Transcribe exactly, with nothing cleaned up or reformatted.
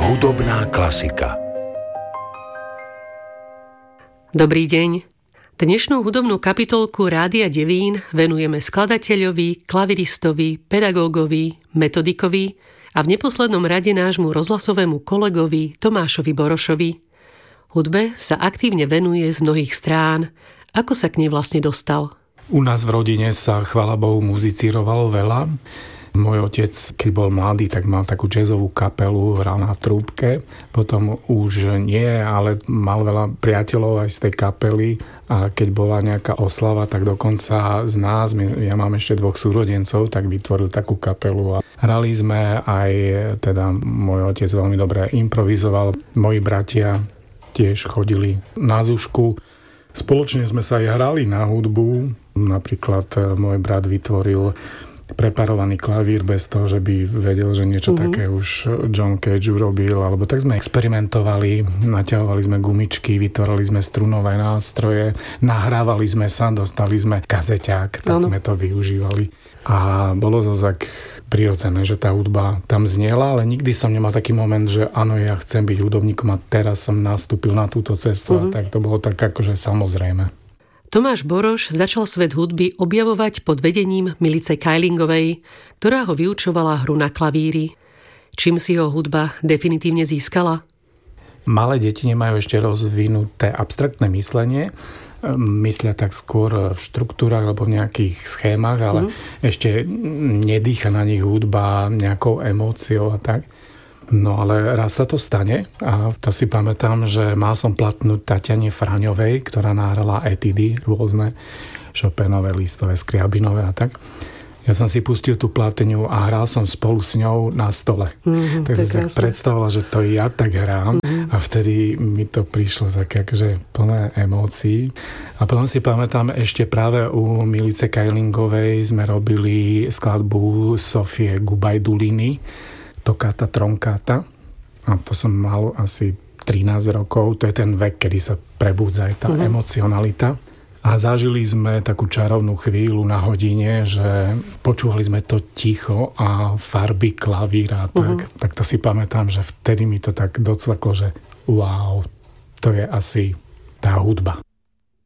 Hudobná klasika. Dobrý deň. Dnešnú hudobnú kapitolku Rádia Devín venujeme skladateľovi, klaviristovi, pedagógovi, metodikovi a v neposlednom rade nášmu rozhlasovému kolegovi Tomášovi Borošovi. Hudbe sa aktívne venuje z mnohých strán. Ako sa k nej vlastne dostal? U nás v rodine sa, chvála Bohu, muzicírovalo veľa. Môj otec, keď bol mladý, tak mal takú jazzovú kapelu, hral na trúbke. Potom už nie, ale mal veľa priateľov aj z tej kapely. A keď bola nejaká oslava, tak dokonca z nás, ja mám ešte dvoch súrodencov, tak vytvoril takú kapelu. A hrali sme aj, teda môj otec veľmi dobre improvizoval. Moji bratia tiež chodili na zušku. Spoločne sme sa aj hrali na hudbu. Napríklad môj brat vytvoril preparovaný klavír bez toho, že by vedel, že niečo mm-hmm. také už John Cage urobil, alebo tak sme experimentovali, naťahovali sme gumičky, vytvorili sme strunové nástroje, nahrávali sme sa, dostali sme kazeťák, tak ano. Sme to využívali. A bolo to tak prirodzené, že tá hudba tam zniela, ale nikdy som nemal taký moment, že áno, ja chcem byť hudobníkom a teraz som nastúpil na túto cestu mm-hmm. a tak to bolo tak akože samozrejme. Tomáš Boroš začal svet hudby objavovať pod vedením Milice Kajlingovej, ktorá ho vyučovala hru na klavíri. Čím si ho hudba definitívne získala? Malé deti nemajú ešte rozvinuté abstraktné myslenie. Myslia tak skôr v štruktúrach alebo v nejakých schémach, ale mm. ešte nedýcha na nich hudba nejakou emóciou a tak. No ale raz sa to stane a to si pamätám, že mal som platnúť Tatiane Fraňovej, ktorá nahrala etidy rôzne, Chopinové, Lisztové, Skriabinové a tak. Ja som si pustil tú platňu a hral som spolu s ňou na stole. Mm-hmm, tak som si tak predstavoval, že to ja tak hrám mm-hmm. a vtedy mi to prišlo také akože plné emócií. A potom si pamätám ešte práve u Milice Kajlingovej sme robili skladbu Sofie Gubajduliny, Toccata Troncata. A to som mal asi trinásť rokov. To je ten vek, kedy sa prebúdza aj tá uh-huh. emocionalita. A zažili sme takú čarovnú chvíľu na hodine, že počúvali sme to ticho a farby klavíra. Tak, uh-huh. tak to si pamätám, že vtedy mi to tak docvaklo, že wow, to je asi tá hudba.